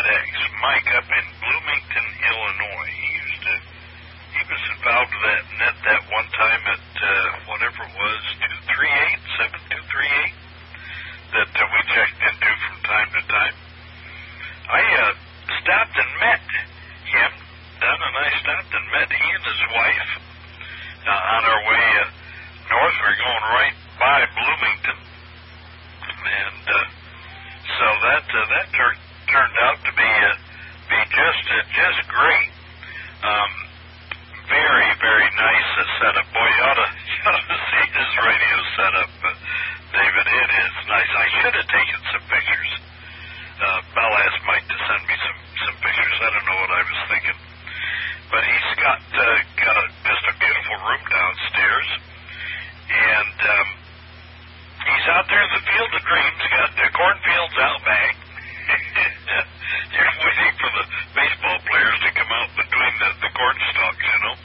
FedEx, Mike up in Bloomington, Illinois. He was involved with that net that one time at whatever it was, 7238, that we checked into from time to time. I stopped and met him. Don and I stopped and met he and his wife on our way north. We were going right by Bloomington, and so that turned out to be just great. Very, very nice setup. Boy, you ought to see his radio setup, David. It is nice. I should have taken some pictures. I'll ask Mike to send me some pictures. I don't know what I was thinking. But he's got just a beautiful room downstairs. And he's out there in the field of dreams. Got the cornfields out back. You're waiting for the baseball players to come out between the corn stalks, you know.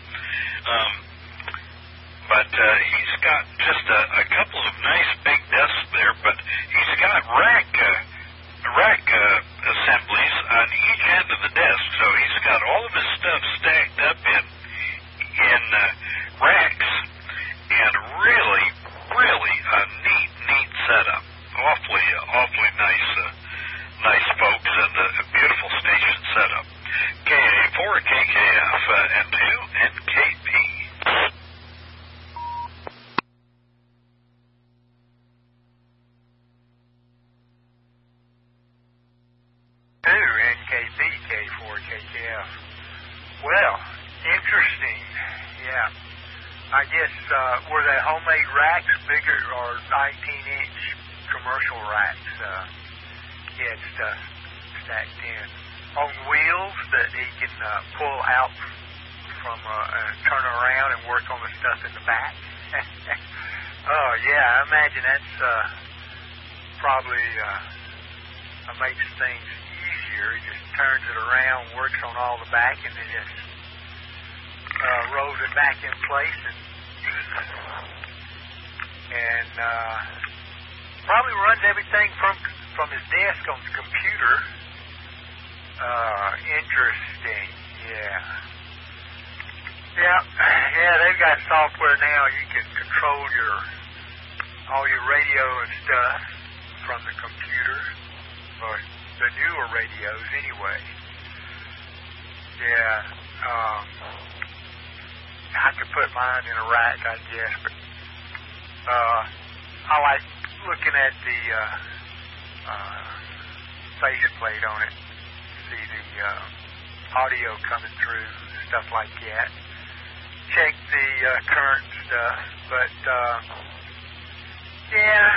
But he's got just a couple of nice big desks there, but he's got rack assemblies on each end of the desk, so he's got all of his stuff stacked up in racks, and really a neat setup. Awfully nice folks, and a beautiful station setup. KA4, KKF, and 2 NKP. NKP, K4, KKF. Well, interesting. Yeah. I guess, were they homemade racks, bigger or 19-inch commercial racks? He had stuff stacked in on wheels that he can pull out from and turn around and work on the stuff in the back. Oh, yeah, I imagine that's probably makes things easier. He just turns it around, works on all the back, and then just rolls it back in place and probably runs everything from his desk on the computer. Interesting. Yeah, they've got software now. You can control all your radio and stuff from the computer, or the newer radios anyway. Yeah, I could put mine in a rack, I guess, but I like looking at the faceplate on it, see the audio coming through, stuff like that. Check the current stuff, but yeah,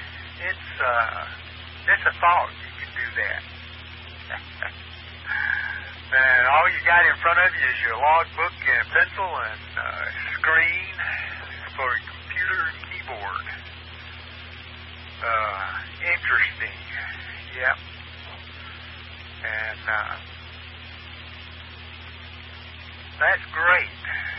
it's a thought you can do that. And all you got in front of you is your logbook and pencil and screen for your computer and keyboard. Interesting. Yep. And that's great.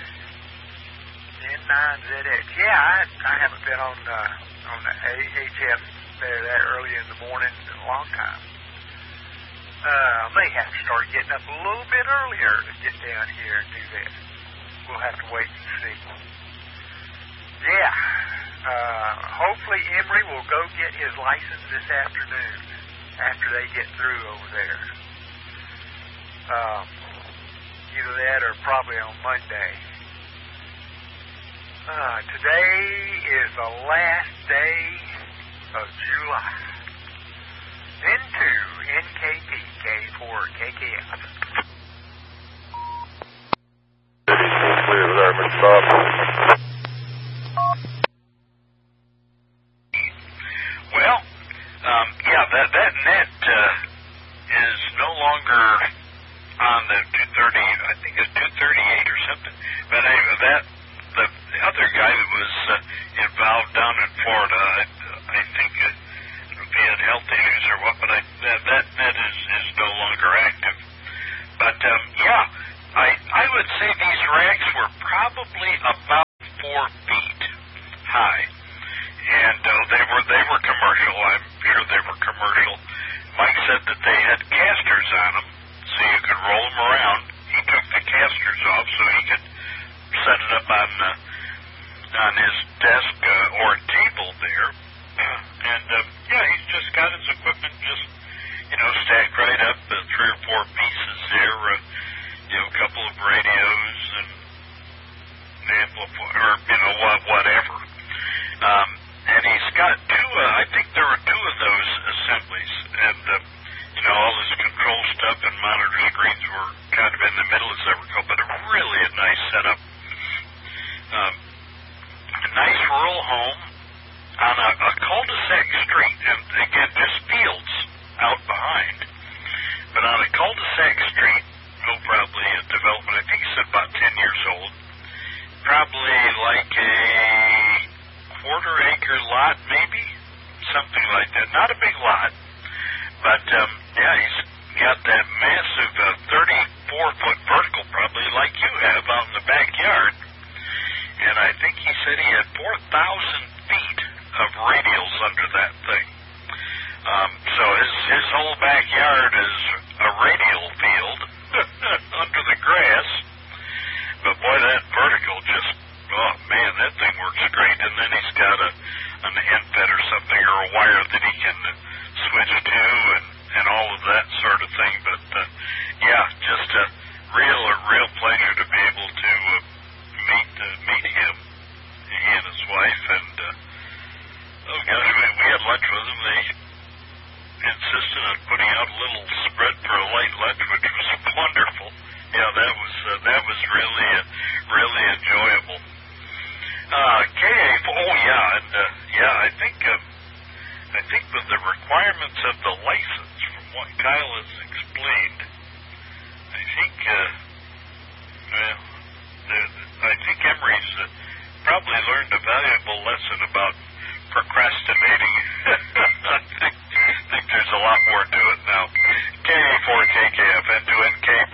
N9ZX. Yeah, I haven't been on the HF there that early in the morning in a long time. I may have to start getting up a little bit earlier to get down here and do that. We'll have to wait and see. Yeah. Hopefully Emory will go get his license this afternoon after they get through over there. Either that or probably on Monday. Today is the last day of July. N2 NKP K4 KKF. Clear the Dartmouth stop. Well, yeah, that net is no longer on the 230. I think it's 238 or something. But anyway, the other guy that was involved down in Florida, I think if he had health issues or what, but that net is no longer active. But yeah, I would say these racks were probably on his desk or table there. And, he's just got his equipment just, stacked right up, 3 or 4 pieces there, a couple of radios and amplifier, whatever. And he's got 2, I think there are 2 of those assemblies, and, all his control stuff and monitor screens were kind of in the middle as they were called, but really a nice setup. A nice rural home on a cul-de-sac street, and again, just fields out behind. But on a cul-de-sac street, probably a development, I think he said about 10 years old, probably like a quarter-acre lot, maybe, something like that. Not a big lot, but, he's got that massive 34-foot vertical, probably like you have out in the backyard. And I think he said he had 4,000 feet of radials under that thing. So his whole backyard is a radial field under the grass. But boy, that vertical just, oh man, that thing works great. And then he's got an end-fed or something, or a wire that he can switch to and all of that sort of thing. But just a real pleasure to be able to meet him, he and his wife, and we had lunch with them. They insisted on putting out a little spread for a light lunch, which was wonderful. Yeah, that was really enjoyable. I think with the requirements of the license, from what Kyle has explained, I think Emery's probably learned a valuable lesson about procrastinating. I think there's a lot more to it now. KA4KKF and to NKP.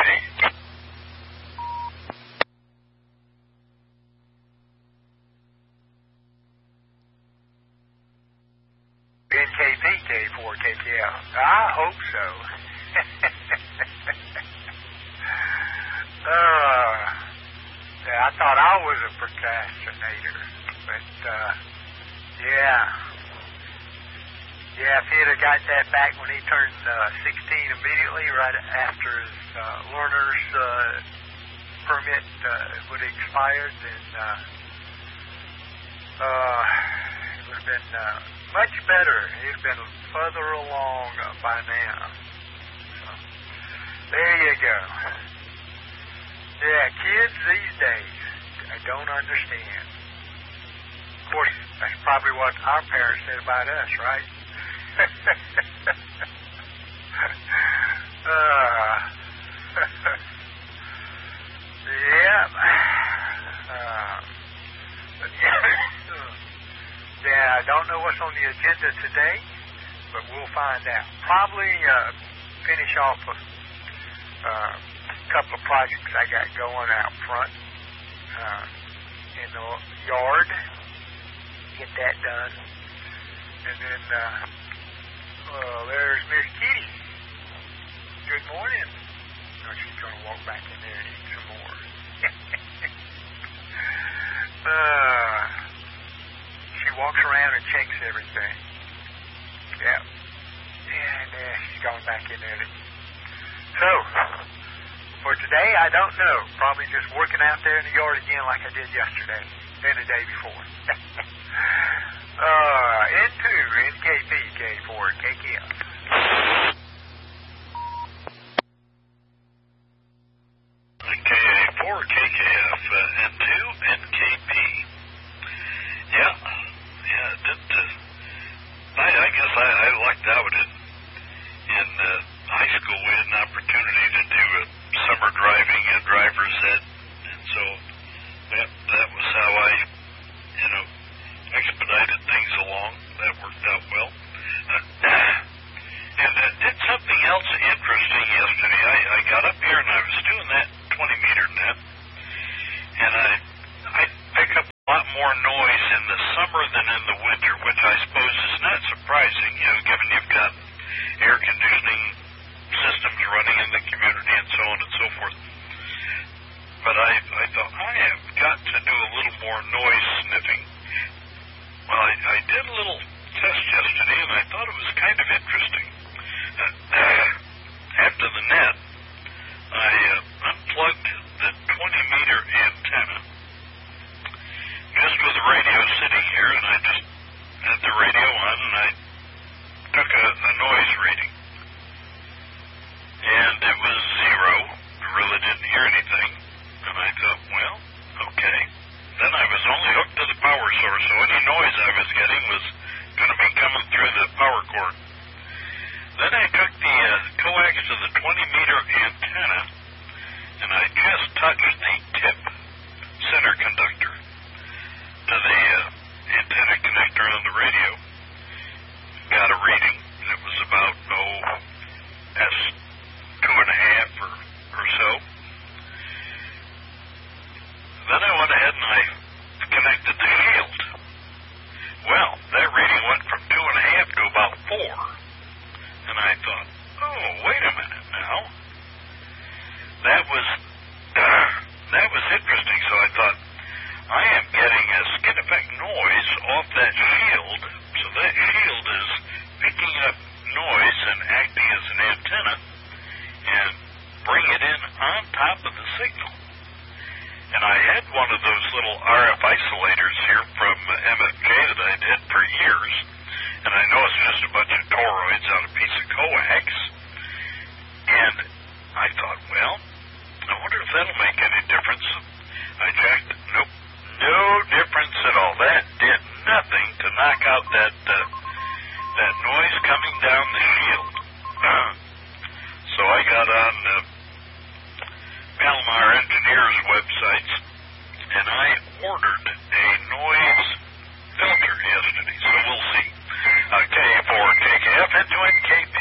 NKP, K4KKF. I hope so. I thought I was a procrastinator, but if he'd have got that back when he turned 16 immediately, right after his learner's permit would have expired, then it would have been much better. He'd been further along by now. So, there you go. Yeah, kids these days, I don't understand. Of course, that's probably what our parents said about us, right? I don't know what's on the agenda today, but we'll find out. Probably finish off a couple of projects I got going out front in the yard. Get that done. And then there's Miss Kitty. Good morning. Oh, she's going to walk back in there and eat some more. She walks around and checks everything. Yeah. And she's going back in there to eat. So, for today, I don't know. Probably just working out there in the yard again like I did yesterday and the day before. N2, NKP, K4, KKF. KA4, KKF, N2, NKP. I guess I lucked out in high school. We had an opportunity to do a summer driving at driver's ed, and so that was how I, expedited things along. That worked out well. And did something else interesting yesterday. I got up here and I was doing that 20-meter net, and I pick up a lot more noise in the summer than in the winter, which I suppose is not surprising, given you've got air conditioning systems running in the community and so on and so forth. But I thought, I have got to do a little more noise sniffing. radio sitting here, and I just had the radio on, and I took a noise reading. And it was 0. I really didn't hear anything. And I thought, well, okay. Then I was only hooked to the power source, so any noise I was getting was going to be coming through the power cord. Then I took the coax to the 20-meter antenna, and I just touched the tip center conductor to the antenna connector on the radio. Got a reading, and it was about, S2.5 or so. Then I went ahead and I connected the shield. Well, that reading went from 2.5 to about 4. And I thought, oh, wait a minute now. That was interesting. So I thought, I am getting a skin effect noise off that shield. So that shield is picking up noise and acting as an antenna and bring it in on top of the signal. And I had one of those little RF isolators here from MFJ that I did for years. And I know it's just a bunch of toroids on a piece of coax. And I thought, well, I wonder if that'll make any difference. I checked. Nope. No difference at all. That did nothing to knock out that noise coming down the shield. So I got on Palomar Engineers websites, and I ordered a noise filter yesterday, so we'll see. K4KKF into NKP.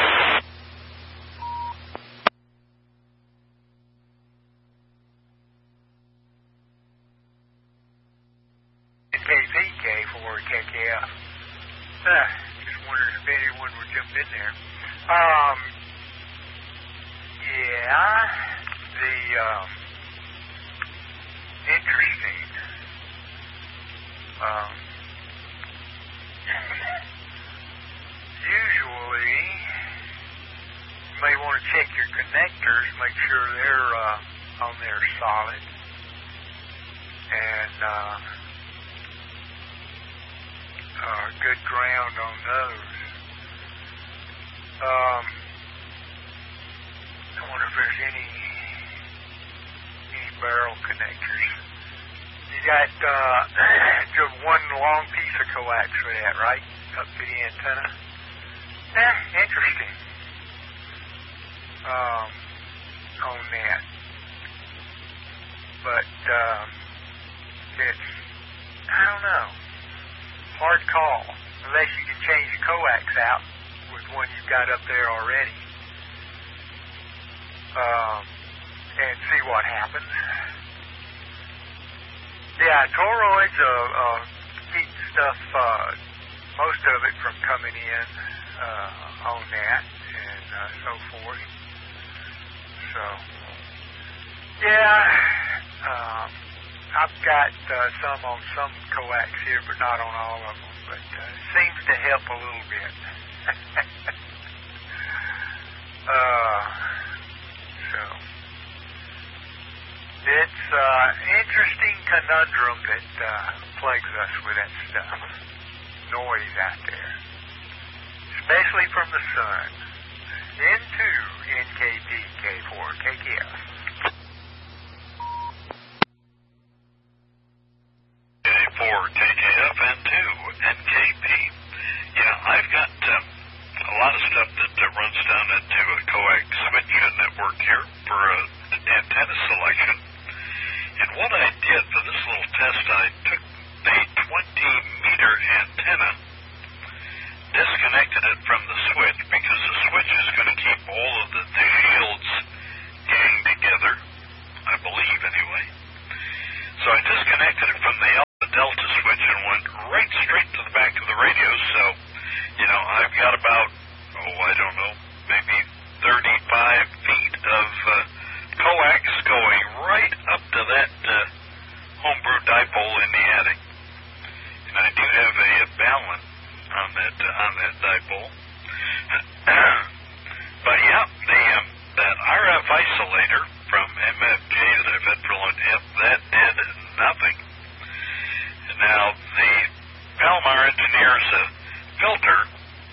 NKP, K4KKF. Just wondered if anyone would jump in there. Interesting. Usually, you may want to check your connectors, make sure they're on there solid, and good ground on those. I wonder if there's any barrel connectors. You got just one long piece of coax for that, right? Up to the antenna. Interesting. On that. But it's, I don't know. Hard call. Unless you can change the coax out with one you've got up there already. And see what happens. Yeah, toroids keep stuff, most of it from coming in on that and so forth. So, yeah, I've got some on some coax here, but not on all of them. But it seems to help a little bit. So, it's interesting conundrum that plagues us with that stuff. Noise out there. Especially from the sun. Into NKP, K4, KKF. K4, KKF, and 2, NKP. Yeah, I've got a lot of stuff that runs down into a coax switch network here for antenna selection. And what I did for this little test, I took the 20-meter antenna, disconnected it from the switch, because the switch is going to keep all of the shields ganged together, I believe anyway. So I disconnected it from the alpha delta switch and went right straight to the back of the radio. So, you know, I've got about, I don't know, maybe 35 feet of coax going right up to that homebrew dipole in the Now, the Palomar Engineers filter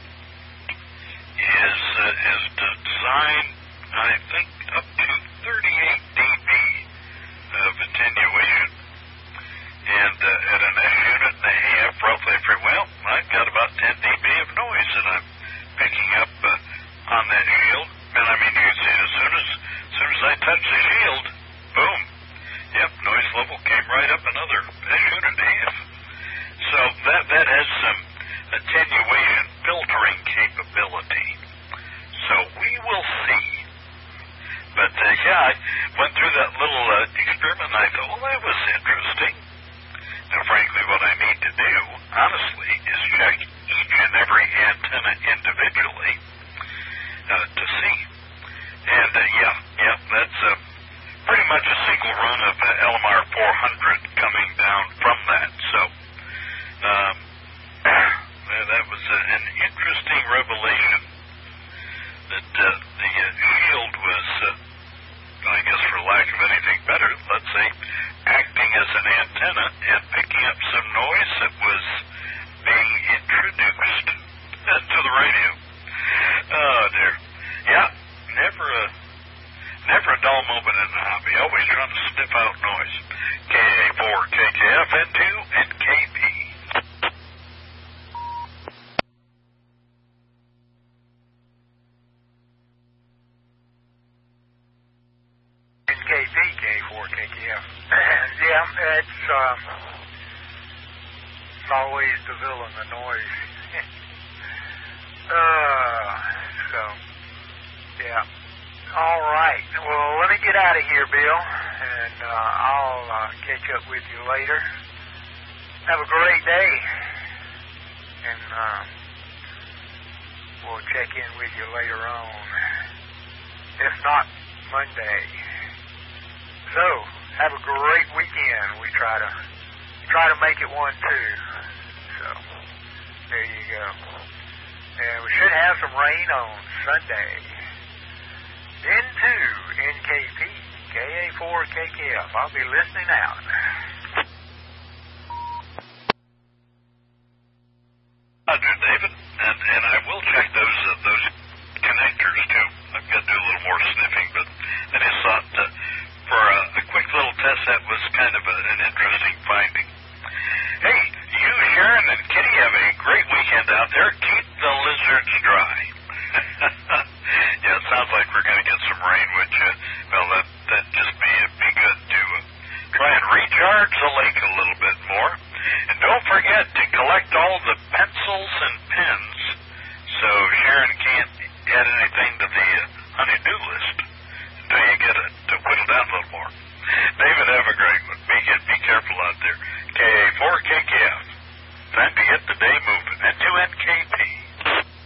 is designed, I think, up to 38 dB of attenuation. And at an S unit and a half, roughly, I've got about 10 dB of noise that I'm picking up on that shield. And I mean, you can see as soon as I touch the shield, boom, yep, noise level came right up another S unit and a half. So that has some attenuation filtering capability. So we will see. But I went through that little experiment and I thought, well, that was interesting. Now, frankly, what I need to do, honestly, is check each and every antenna individually to see. And, that's pretty much a single run of LMR 400 coming down from that. So, that was an interesting revelation that the shield was, I guess for lack of anything better, let's say, acting as an antenna and picking up some noise that was being introduced to the radio. Oh, dear. Yeah, never a dull moment in the hobby. Always trying to sniff out noise. KA4, KKF, N2, and KP. KP, K4, KKF. It's always the villain, the noise. All right. Well, let me get out of here, Bill, and I'll catch up with you later. Have a great day, and we'll check in with you later on. If not, Monday. So, have a great weekend. We try to make it one too. So, there you go. And we should have some rain on Sunday. N2, NKP, KA4, KKF. I'll be listening out. Roger, David, and I will check those connectors too. I've got to do a little more sniffing, but I just thought for a quick little test that was kind of a